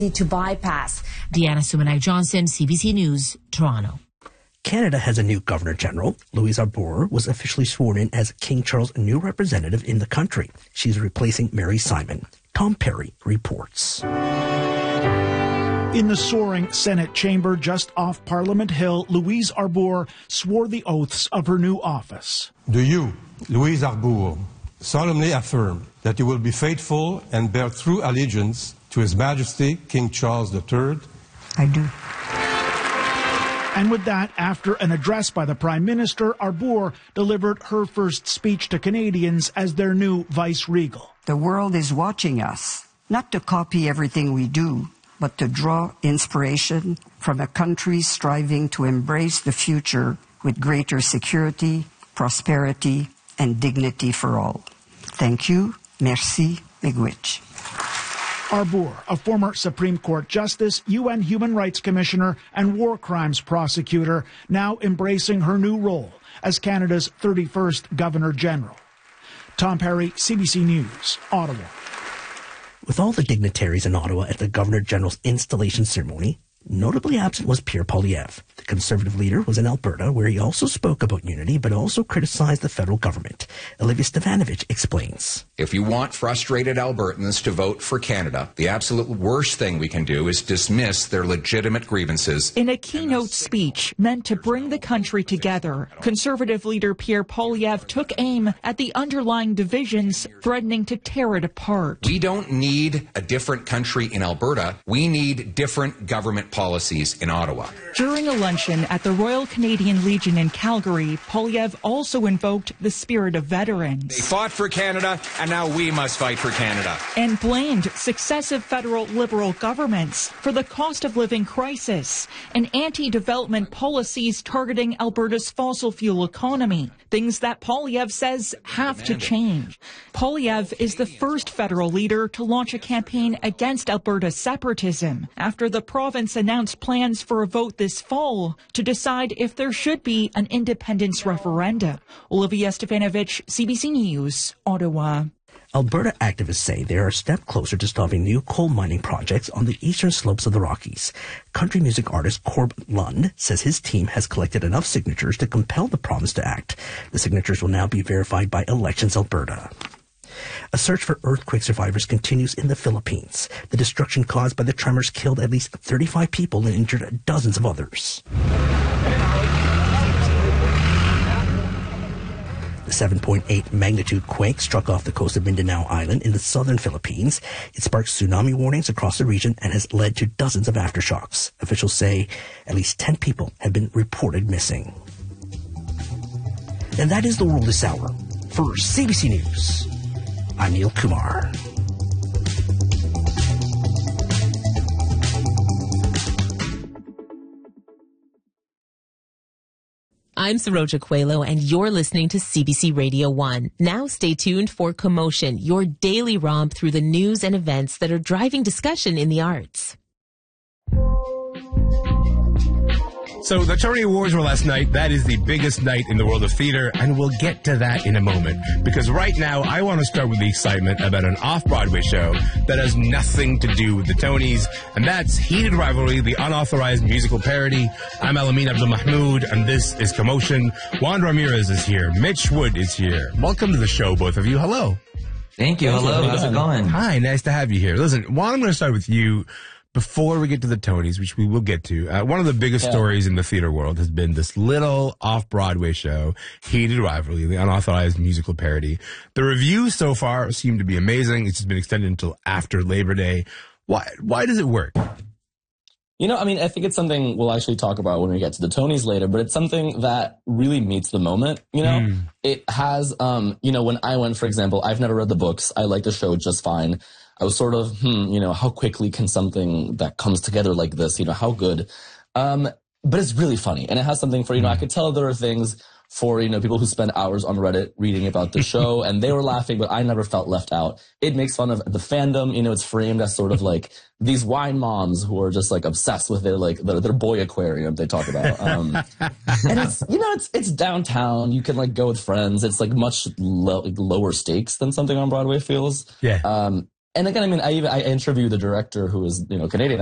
to bypass. Deanna Sumanag-Johnson, CBC News, Toronto. Canada has a new Governor General. Louise Arbour was officially sworn in as King Charles' new representative in the country. She's replacing Mary Simon. Tom Perry reports. In the soaring Senate chamber just off Parliament Hill, Louise Arbour swore the oaths of her new office. Do you, Louise Arbour, solemnly affirm that you will be faithful and bear true allegiance to His Majesty King Charles III? I do. And with that, after an address by the Prime Minister, Arbour delivered her first speech to Canadians as their new vice-regal. The world is watching us, not to copy everything we do, but to draw inspiration from a country striving to embrace the future with greater security, prosperity, and dignity for all. Thank you. Merci. Miigwech. Arbour, a former Supreme Court Justice, UN Human Rights Commissioner, and war crimes prosecutor, now embracing her new role as Canada's 31st Governor General. Tom Perry, CBC News, Ottawa. With all the dignitaries in Ottawa at the Governor General's installation ceremony, notably absent was Pierre Poilievre. The Conservative leader was in Alberta, where he also spoke about unity, but also criticized the federal government. Olivia Stefanovich explains. If you want frustrated Albertans to vote for Canada, the absolute worst thing we can do is dismiss their legitimate grievances. In a keynote speech meant to bring the country together, Conservative leader Pierre Poilievre took aim at the underlying divisions threatening to tear it apart. We don't need a different country in Alberta. We need different government policies in Ottawa. During a luncheon at the Royal Canadian Legion in Calgary, Poilievre also invoked the spirit of veterans. They fought for Canada, and now we must fight for Canada. And blamed successive federal Liberal governments for the cost of living crisis and anti-development policies targeting Alberta's fossil fuel economy, things that Poilievre says have to change. Poilievre is the first federal leader to launch a campaign against Alberta's separatism after the province announced plans for a vote this fall to decide if there should be an independence referendum. Olivia Stefanovich, CBC News, Ottawa. Alberta activists say they are a step closer to stopping new coal mining projects on the eastern slopes of the Rockies. Country music artist Corb Lund says his team has collected enough signatures to compel the province to act. The signatures will now be verified by Elections Alberta. A search for earthquake survivors continues in the Philippines. The destruction caused by the tremors killed at least 35 people and injured dozens of others. The 7.8 magnitude quake struck off the coast of Mindanao Island in the southern Philippines. It sparked tsunami warnings across the region and has led to dozens of aftershocks. Officials say at least 10 people have been reported missing. And that is the world this hour. For CBC News, I'm Neil Kumar. I'm Saroja Coelho, and you're listening to CBC Radio 1. Now stay tuned for Commotion, your daily romp through the news and events that are driving discussion in the arts. So the Tony Awards were last night. That is the biggest night in the world of theater, and we'll get to that in a moment. Because right now, I want to start with the excitement about an off-Broadway show that has nothing to do with the Tonys, and that's Heated Rivalry, the unauthorized musical parody. I'm Alamin Abdul-Mahmoud, and this is Commotion. Juan Ramirez is here. Mitch Wood is here. Welcome to the show, both of you. Hello. Thank you. Hello. How's it going? Hi. Nice to have you here. Listen, Juan, I'm going to start with you. Before we get to the Tonys, which we will get to, one of the biggest stories in the theater world has been this little off-Broadway show, Heated Rivalry, the unauthorized musical parody. The reviews so far seem to be amazing. It's just been extended until after Labor Day. Why does it work? You know, I mean, I think it's something we'll actually talk about when we get to the Tonys later, but it's something that really meets the moment, you know? It has, you know, when I went, for example, I've never read the books. I like the show just fine. I was sort of, you know, how quickly can something that comes together like this, you know, how good? But it's really funny. And it has something for, you know, I could tell there are things for, you know, people who spend hours on Reddit reading about the show and they were laughing, but I never felt left out. It makes fun of the fandom. You know, it's framed as sort of like these wine moms who are just like obsessed with their, like, their boy aquarium they talk about. And it's, you know, it's downtown. You can like go with friends. It's like much lower stakes than something on Broadway feels. Yeah. And again, I mean, I interviewed the director who is, Canadian.